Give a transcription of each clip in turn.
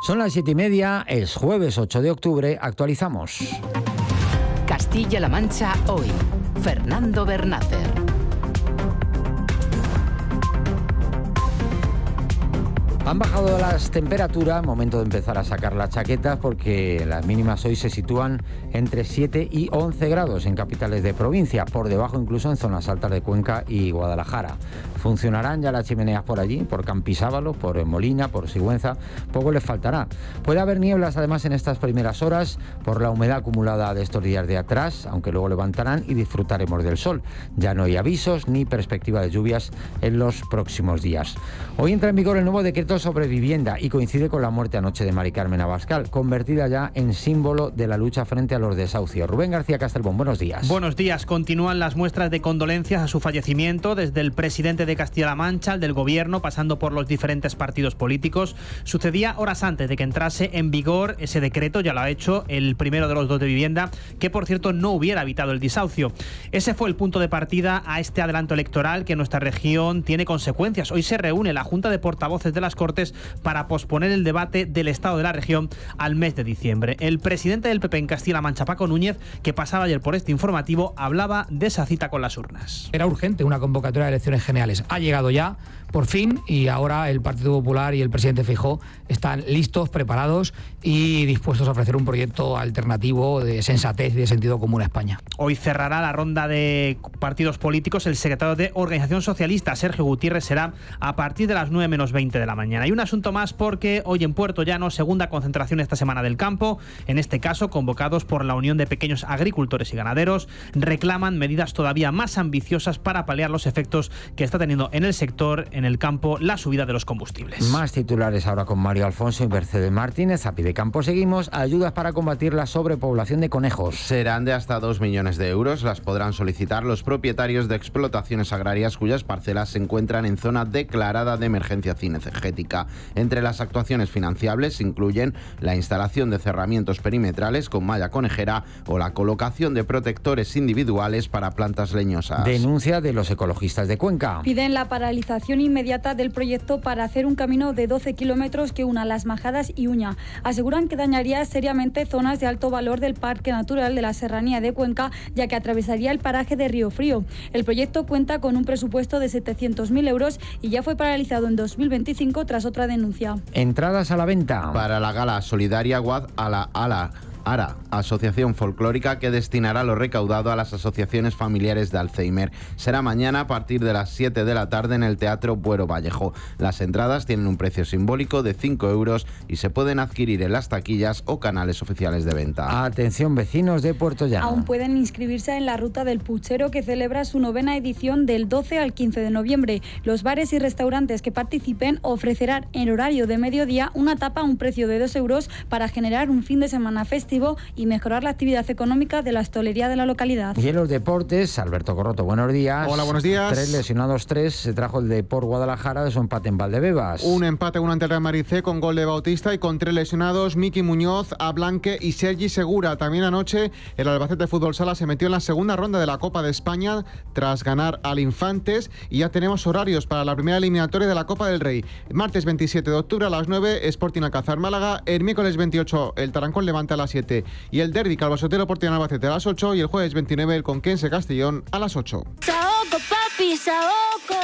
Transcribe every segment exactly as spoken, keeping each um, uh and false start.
Son las siete y media, es jueves ocho de octubre, actualizamos. Castilla-La Mancha hoy. Fernando Bernácer. Han bajado las temperaturas, momento de empezar a sacar las chaquetas porque las mínimas hoy se sitúan entre siete y once grados en capitales de provincia, por debajo incluso en zonas altas de Cuenca y Guadalajara. Funcionarán ya las chimeneas por allí, por Campisábalo, por Molina, por Sigüenza, poco les faltará. Puede haber nieblas además en estas primeras horas por la humedad acumulada de estos días de atrás, aunque luego levantarán y disfrutaremos del sol. Ya no hay avisos ni perspectiva de lluvias en los próximos días. Hoy entra en vigor el nuevo decreto sobre vivienda y coincide con la muerte anoche de Mari Carmen Abascal, convertida ya en símbolo de la lucha frente a los desahucios. Rubén García Castelbón, buenos días. Buenos días. Continúan las muestras de condolencias a su fallecimiento, desde el presidente de Castilla-La Mancha, el del gobierno, pasando por los diferentes partidos políticos. Sucedía horas antes de que entrase en vigor ese decreto, ya lo ha hecho el primero de los dos de vivienda, que por cierto no hubiera evitado el desahucio. Ese fue el punto de partida a este adelanto electoral que en nuestra región tiene consecuencias. Hoy se reúne la Junta de Portavoces de las Cortes para posponer el debate del estado de la región al mes de diciembre. El presidente del P P en Castilla-La Mancha, Paco Núñez, que pasaba ayer por este informativo, hablaba de esa cita con las urnas. Era urgente una convocatoria de elecciones generales. Ha llegado ya, por fin, y ahora el Partido Popular y el presidente Feijóo están listos, preparados y dispuestos a ofrecer un proyecto alternativo de sensatez y de sentido común a España. Hoy cerrará la ronda de partidos políticos el secretario de Organización Socialista, Sergio Gutiérrez, será a partir de las nueve menos veinte de la mañana. Hay un asunto más porque hoy en Puerto Llano, segunda concentración esta semana del campo, en este caso convocados por la Unión de Pequeños Agricultores y Ganaderos, reclaman medidas todavía más ambiciosas para paliar los efectos que está teniendo en el sector, en el campo, la subida de los combustibles. Más titulares ahora con Mario Alfonso y Mercedes Martínez. A Pide Campo seguimos. Ayudas para combatir la sobrepoblación de conejos. Serán de hasta dos millones de euros. Las podrán solicitar los propietarios de explotaciones agrarias cuyas parcelas se encuentran en zona declarada de emergencia cinegética. Entre las actuaciones financiables se incluyen la instalación de cerramientos perimetrales con malla conejera o la colocación de protectores individuales para plantas leñosas. Denuncia de los ecologistas de Cuenca. Piden la paralización inmediata del proyecto para hacer un camino de doce kilómetros que una Las Majadas y Uña. Aseguran que dañaría seriamente zonas de alto valor del Parque Natural de la Serranía de Cuenca, ya que atravesaría el paraje de Río Frío. El proyecto cuenta con un presupuesto de setecientos mil euros y ya fue paralizado en dos mil veinticinco tras otra denuncia. Entradas a la venta. Para la gala solidaria Guad a la Ala. ARA, asociación folclórica que destinará lo recaudado a las asociaciones familiares de Alzheimer. Será mañana a partir de las siete de la tarde en el Teatro Buero Vallejo. Las entradas tienen un precio simbólico de cinco euros y se pueden adquirir en las taquillas o canales oficiales de venta. Atención, vecinos de Puerto Llano. Aún pueden inscribirse en la Ruta del Puchero, que celebra su novena edición del doce al quince de noviembre. Los bares y restaurantes que participen ofrecerán en horario de mediodía una tapa a un precio de dos euros para generar un fin de semana festivo y mejorar la actividad económica de la hostelería de la localidad. Y en los deportes, Alberto Corroto, buenos días. Hola, buenos días. Tres lesionados, tres. Se trajo el Depor Guadalajara de su empate en Valdebebas. Un empate uno ante el Real Madrid C con gol de Bautista y con tres lesionados, Miki Muñoz, Ablanque y Sergi Segura. También anoche el Albacete Fútbol Sala se metió en la segunda ronda de la Copa de España tras ganar al Infantes y ya tenemos horarios para la primera eliminatoria de la Copa del Rey. Martes veintisiete de octubre a las nueve, Sporting Alcázar Málaga. El miércoles veintiocho, el Tarancón Levante a las siete. Y el derbi Calvo Sotelo Portillano Albacete a las ocho. Y el jueves veintinueve el Conquense Castellón a las ocho. Saoco, papi, saoco.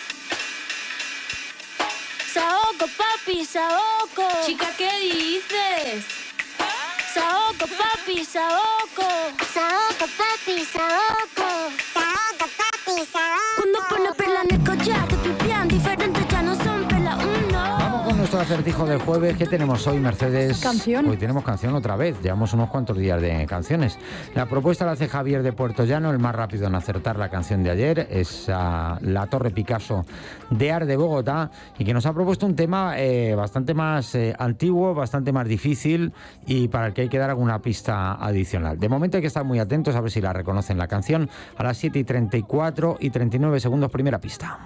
Saoco, papi, saoco. Chica, ¿qué dices? Saoco, papi, saoco. Saoco, papi, saoco. Saoco, papi, saoco. Cuando pone perla en el collar, te pipián diferente, ya no son perla uno. Vamos con nuestro acertijo del jueves. ¿Qué tenemos hoy, Mercedes? Canción. Hoy tenemos canción otra vez. Llevamos unos cuantos días de canciones. La propuesta la hace Javier de Puerto Llano, el más rápido en acertar la canción de ayer. Es uh, La Torre Picasso de Ar de Bogotá, y que nos ha propuesto un tema eh, bastante más eh, antiguo, bastante más difícil y para el que hay que dar alguna pista adicional. De momento hay que estar muy atentos a ver si la reconocen la canción. A las siete y treinta y cuatro y treinta y nueve segundos, primera pista.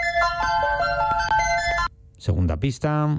Segunda pista.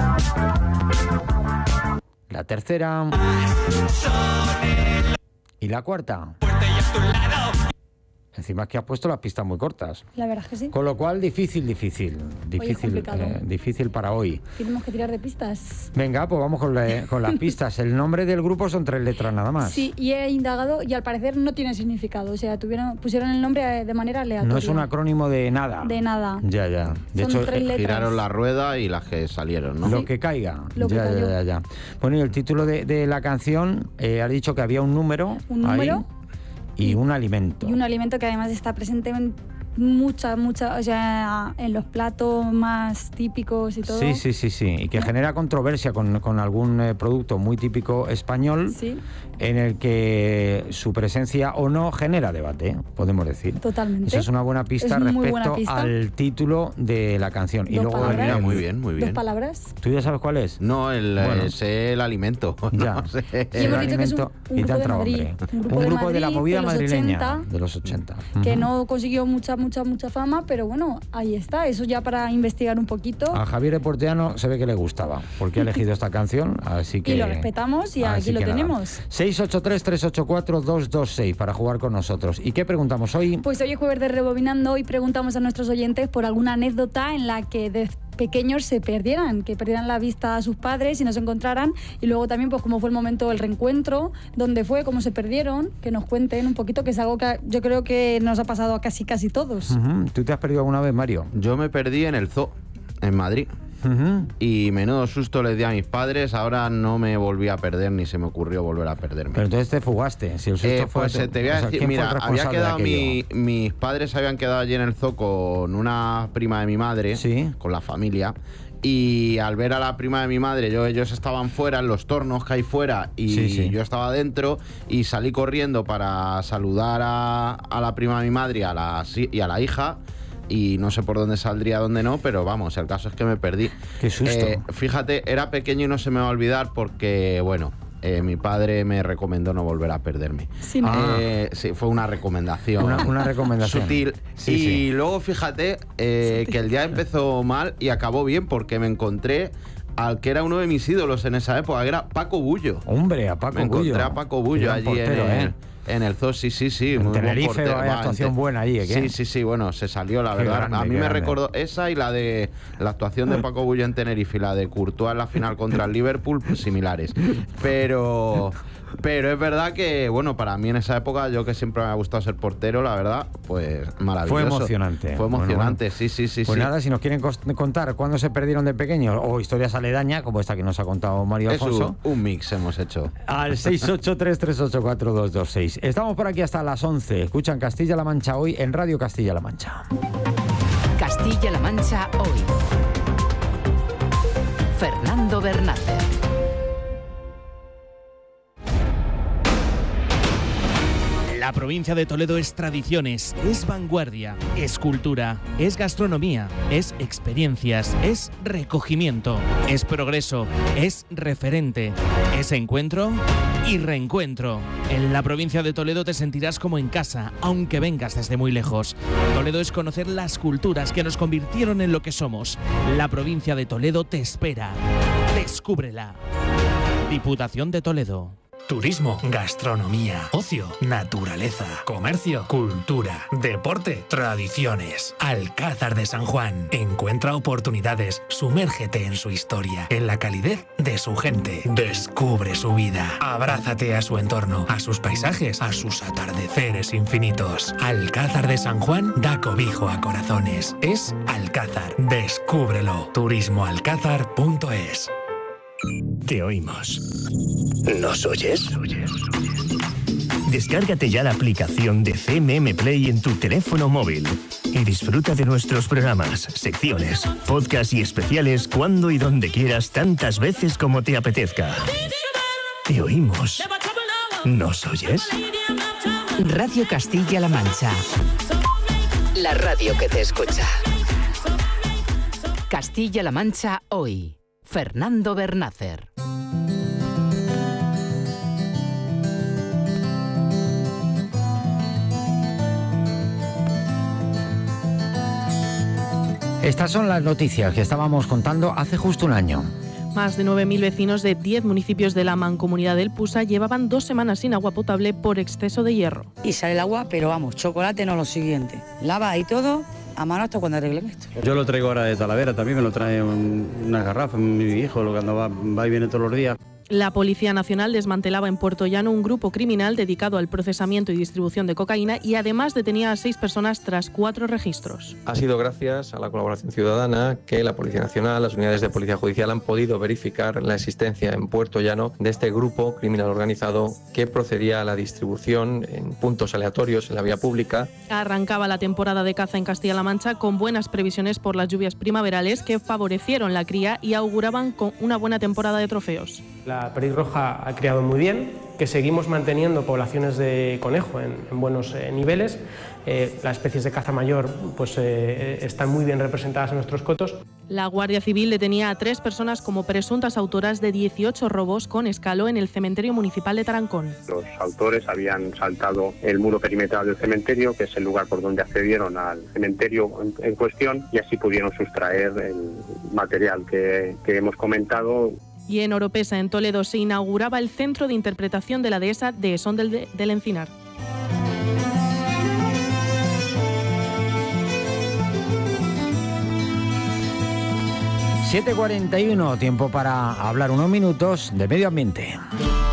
La tercera. Y la cuarta. Encima es que has puesto las pistas muy cortas. La verdad es que sí. Con lo cual, difícil, difícil. Difícil, eh, difícil para hoy. Tenemos que tirar de pistas. Venga, pues vamos con, la, con las pistas. El nombre del grupo son tres letras nada más. Sí, y he indagado y al parecer no tiene significado. O sea, tuvieron, pusieron el nombre de manera aleatoria. No es un acrónimo de nada. De nada. Ya, ya. De Son hecho, tres letras. Giraron la rueda y las que salieron, ¿no? Lo Sí. que caiga. Lo que ya, ya, cayó. ya, ya. Bueno, y el título de, de la canción, eh, has dicho que había un número. Un número. Ahí, y un alimento. Y un alimento que además está presente en mucha, mucha, o sea, en los platos más típicos y todo. Sí, sí, sí, sí. Y que genera controversia con, con algún eh, producto muy típico español, Sí, en el que su presencia o no genera debate, podemos decir. totalmente. Esa es una buena pista Es muy respecto buena pista. al título de la canción. Y Dos luego palabras. el- Mira, muy bien, muy Dos bien. palabras. ¿Tú ya sabes cuál es? No, el, Bueno. eh, sé el alimento. Ya. No sé. Y hemos dicho que es un- alimento un y te grupo ha de entrado Madrid, hambre. un grupo Un de grupo de la Madrid movida de los madrileña ochenta, de los ochenta. Que Ujú. no consiguió mucha, mucha, mucha fama, pero bueno, ahí está. Eso ya para investigar un poquito. A Javier Eporteano se ve que le gustaba, porque ha elegido esta canción, así que... Y lo respetamos y así aquí lo que nada. tenemos. seis ocho tres, tres ocho cuatro, dos dos seis para jugar con nosotros. ¿Y qué preguntamos hoy? Pues hoy es jueves de Rebobinando y preguntamos a nuestros oyentes por alguna anécdota en la que de pequeños se perdieran, que perdieran la vista a sus padres y no se encontraran. Y luego también, pues cómo fue el momento del reencuentro, dónde fue, cómo se perdieron, que nos cuenten un poquito, que es algo que yo creo que nos ha pasado a casi casi todos. Ujú. ¿Tú te has perdido alguna vez, Mario? Yo me perdí en el zoo, en Madrid. Ujú. Y menudo susto les di a mis padres. Ahora no me volví a perder ni se me ocurrió volver a perderme. Pero entonces te fugaste. Si el susto Eh, fue pues tu- eh, te voy a o sea, decir, ¿quién fue el mira, había responsable de quedado mi, aquello? mis padres habían quedado allí en el zoo con una prima de mi madre, Sí. con la familia. Y al ver a la prima de mi madre, yo, ellos estaban fuera, en los tornos que hay fuera, y Sí, sí. yo estaba dentro, y salí corriendo para saludar a, a la prima de mi madre y a la, si- y a la hija. Y no sé por dónde saldría, dónde no, pero vamos, el caso es que me perdí. Qué susto. Eh, fíjate, era pequeño y no se me va a olvidar porque, bueno, eh, mi padre me recomendó no volver a perderme. Sí, ¿no? Ah. Eh, sí, fue una recomendación. Una, una recomendación. Sutil. Sí, y sí. luego fíjate eh, que el día empezó mal y acabó bien porque me encontré al que era uno de mis ídolos en esa época, que era Paco Bullo. Hombre, a Paco me encontré Bullo. a Paco Bullo Gran allí portero, en, el, ¿eh? en el zoo, sí, sí, sí. En muy buen Tenerife, portero. vaya Va, actuación en te- buena ahí, ¿eh? Sí, sí, sí, bueno, se salió, la Qué verdad. grande, a mí qué me grande. recordó esa y la de la actuación de Paco Bullo en Tenerife y la de Courtois en la final contra el Liverpool, pues, similares. Pero... Pero es verdad que, bueno, para mí en esa época, yo que siempre me ha gustado ser portero, la verdad, pues maravilloso. Fue emocionante. Fue emocionante, Bueno, sí, sí, sí. Pues sí. nada, si nos quieren cos- contar cuándo se perdieron de pequeños o historias aledañas, como esta que nos ha contado Mario Es Alfonso, un, un mix hemos hecho. al seis ocho tres, tres ocho cuatro, dos dos seis. Estamos por aquí hasta las once. Escuchan Castilla-La Mancha hoy en Radio Castilla-La Mancha. Castilla-La Mancha hoy. Fernando Bernácer. La provincia de Toledo es tradiciones, es vanguardia, es cultura, es gastronomía, es experiencias, es recogimiento, es progreso, es referente, es encuentro y reencuentro. En la provincia de Toledo te sentirás como en casa, aunque vengas desde muy lejos. Toledo es conocer las culturas que nos convirtieron en lo que somos. La provincia de Toledo te espera. Descúbrela. Diputación de Toledo. Turismo, gastronomía, ocio, naturaleza, comercio, cultura, deporte, tradiciones. Alcázar de San Juan. Encuentra oportunidades, sumérgete en su historia, en la calidez de su gente. Descubre su vida. Abrázate a su entorno, a sus paisajes, a sus atardeceres infinitos. Alcázar de San Juan da cobijo a corazones. Es Alcázar. Descúbrelo. turismo alcázar punto es. Te oímos. ¿Nos oyes? Descárgate ya la aplicación de C M M Play en tu teléfono móvil y disfruta de nuestros programas, secciones, podcasts y especiales cuando y donde quieras, tantas veces como te apetezca. Te oímos. ¿Nos oyes? Radio Castilla-La Mancha. La radio que te escucha. Castilla-La Mancha hoy. Fernando Bernácer. Estas son las noticias que estábamos contando hace justo un año. Más de nueve mil vecinos de diez municipios de la Mancomunidad del Pusa llevaban dos semanas sin agua potable por exceso de hierro. Y sale el agua, pero vamos, chocolate no lo siguiente. Lava y todo a mano hasta cuando arreglen esto. Yo lo traigo ahora de Talavera, también me lo trae un, una garrafa, mi hijo, lo que anda va, va y viene todos los días. La Policía Nacional desmantelaba en Puerto Llano un grupo criminal dedicado al procesamiento y distribución de cocaína y además detenía a seis personas tras cuatro registros. Ha sido gracias a la colaboración ciudadana que la Policía Nacional, las unidades de Policía Judicial han podido verificar la existencia en Puerto Llano de este grupo criminal organizado que procedía a la distribución en puntos aleatorios en la vía pública. Arrancaba la temporada de caza en Castilla-La Mancha con buenas previsiones por las lluvias primaverales que favorecieron la cría y auguraban con una buena temporada de trofeos. La perdiz roja ha criado muy bien, que seguimos manteniendo poblaciones de conejo en, en buenos eh, niveles. Eh, las especies de caza mayor pues, eh, están muy bien representadas en nuestros cotos. La Guardia Civil detenía a tres personas como presuntas autoras de dieciocho robos con escalo en el cementerio municipal de Tarancón. Los autores habían saltado el muro perimetral del cementerio, que es el lugar por donde accedieron al cementerio en, en cuestión, y así pudieron sustraer el material que, que hemos comentado. Y en Oropesa, en Toledo, se inauguraba el Centro de Interpretación de la Dehesa de Esón del, del Encinar. siete cuarenta y uno, tiempo para hablar unos minutos de medio ambiente.